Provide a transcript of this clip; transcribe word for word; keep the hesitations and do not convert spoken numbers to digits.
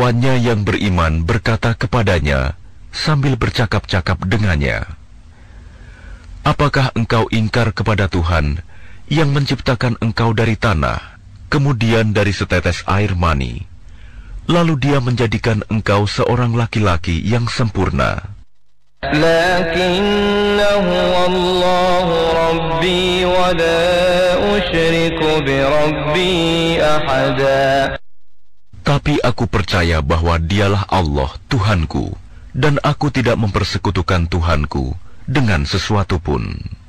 Kawannya yang beriman berkata kepadanya sambil bercakap-cakap dengannya, "Apakah engkau ingkar kepada Tuhan yang menciptakan engkau dari tanah, kemudian dari setetes air mani, lalu Dia menjadikan engkau seorang laki-laki yang sempurna? Lakinnahu Allahu Rabbi wa la usyriku bi Rabbi ahada." Tapi aku percaya bahwa Dialah Allah Tuhanku, dan aku tidak mempersekutukan Tuhanku dengan sesuatu pun.